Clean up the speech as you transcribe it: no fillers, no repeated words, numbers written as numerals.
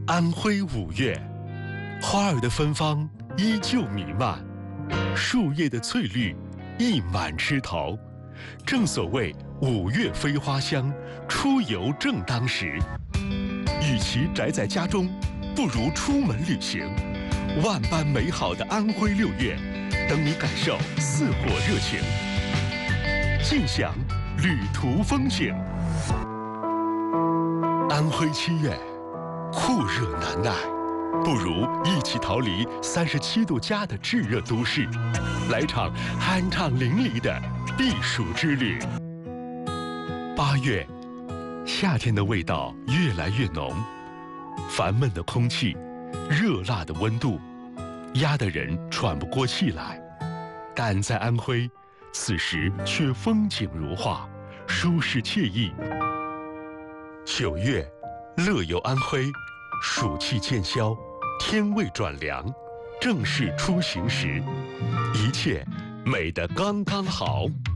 安徽五月，花儿的芬芳依旧弥漫，树叶的翠绿溢满枝头。正所谓五月飞花香，出游正当时。与其宅在家中，不如出门旅行。万般美好的安徽6月，等你感受似火热情，尽享旅途风景。安徽7月，酷热难耐，不如一起逃离37度加的炙热都市，来场酣畅淋漓的避暑之旅。8月，夏天的味道越来越浓，烦闷的空气，热辣的温度，压得人喘不过气来。但在安徽，此时却风景如画，舒适惬意。9月，乐游安徽，暑气渐消，天味转凉，正是出行时，一切美得刚刚好。